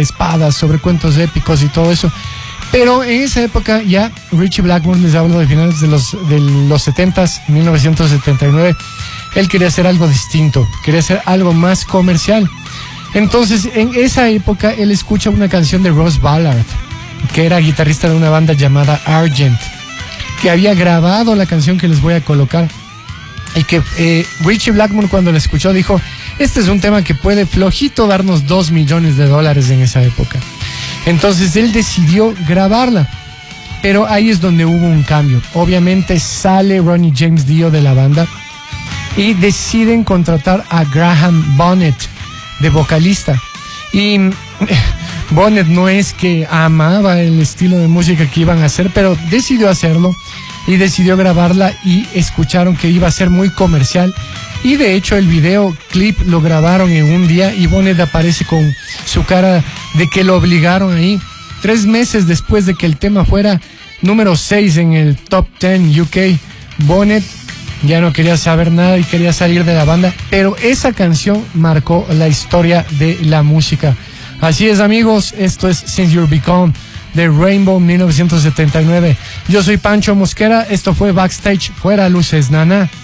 espadas, sobre cuentos épicos y todo eso. Pero en esa época ya Ritchie Blackmore, les hablo de finales de los 70s, 1979, él quería hacer algo distinto, quería hacer algo más comercial. Entonces, en esa época, él escucha una canción de Ross Ballard, que era guitarrista de una banda llamada Argent, que había grabado la canción que les voy a colocar. Y que Ritchie Blackmore, cuando la escuchó, dijo: este es un tema que puede flojito darnos $2 millones en esa época. Entonces él decidió grabarla. Pero ahí es donde hubo un cambio. Obviamente sale Ronnie James Dio de la banda y deciden contratar a Graham Bonnet de vocalista. Y Bonnet no es que amaba el estilo de música que iban a hacer, pero decidió hacerlo y decidió grabarla, y escucharon que iba a ser muy comercial. Y de hecho el videoclip lo grabaron en un día y Bonnet aparece con su cara de que lo obligaron ahí. 3 meses después de que el tema fuera número 6 en el Top 10 UK, Bonnet ya no quería saber nada y quería salir de la banda, pero esa canción marcó la historia de la música. Así es, amigos, esto es Since You're Become de Rainbow 1979. Yo soy Pancho Mosquera, esto fue Backstage, fuera luces, nana.